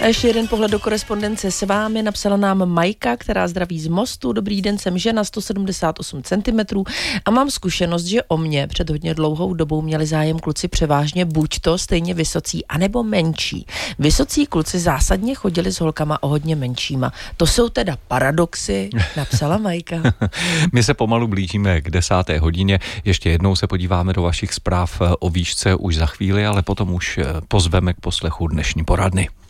A ještě jeden pohled do korespondence s vámi. Napsala nám Majka, která zdraví z Mostu. Dobrý den, jsem žena 178 cm a mám zkušenost, že o mě před hodně dlouhou dobou měli zájem kluci převážně buď to stejně vysocí, anebo menší. Vysocí kluci zásadně chodili s holkama o hodně menšíma. To jsou teda paradoxy, napsala Majka. My se pomalu blížíme k 10. hodině. Ještě jednou se podíváme do vašich zpráv o výšce už za chvíli, ale potom už pozveme k poslechu dnešní poradny.